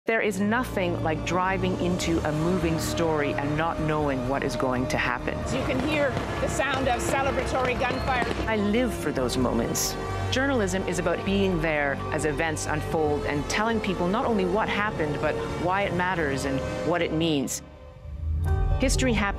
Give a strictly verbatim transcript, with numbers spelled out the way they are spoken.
There is nothing like driving into a moving story and not knowing what is going to happen. You can hear the sound of celebratory gunfire. I live for those moments. Journalism is about being there as events unfold and telling people not only what happened, but why it matters and what it means. History happens